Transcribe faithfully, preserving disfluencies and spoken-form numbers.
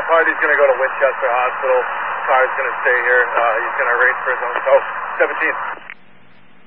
party's going to go to Winchester Hospital. Car's going to stay here. Uh, he's going to arrange for his own. So, seventeen.